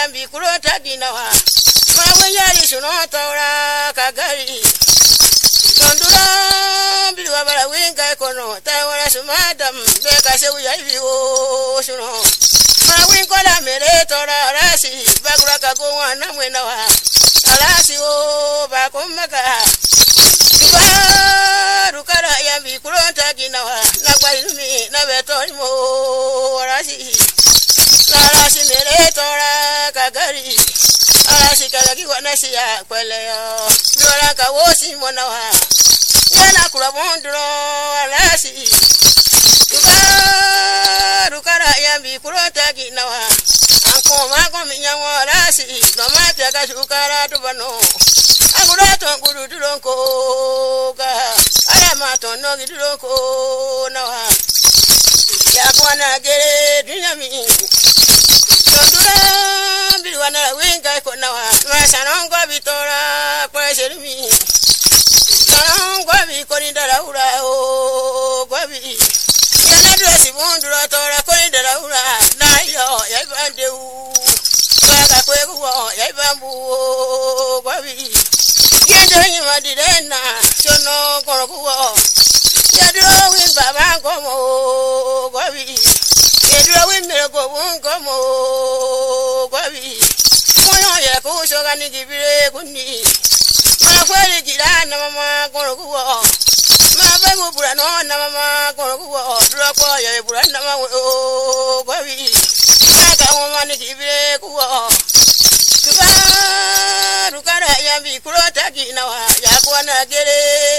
yambi kurota ginawa mawiyari shuno taura kagari Tondura bilwa bara winga kono tawara sumadam beka se uya iwo shuno mawin kola mere tora rasi bagura kagwa na mwena wa alasi o bakumaka Rukara yambi kurota ginawa nagbalumi na betonimo rasi Narasi mere tora kagari Arasi kagaki wanasi ya kweleyo Dora kawosi monawa Yana kula bondro arasi Rukara yambi kurota ginawa Anko mako minyango arasi Nomati akashukara tubano Agurato nguru dulonko Ayamato nogi dulonko nawa Yakwana gere dinami Tondura bilwana winga konawa Masanongwa bitora kwa shermi Sanongwa bikorinda ura o gwabi Yana dresi bundura tora korinda ura Nayo yaibandeu Baga kwekuwa yaibambu gwabi Yendo yimadirena Chono korokuwa Yadro win baba komo gwabi Yadro win mirako komo gwabi Moyo ya kushoga nigibire kuni Makweli jirana mama korokuwa Mabengu burano na mama korokuwa Drako ya burana mama gwabi Maka mama nigibire kuwa Rukara yambi kurota ginawa Yakwana gere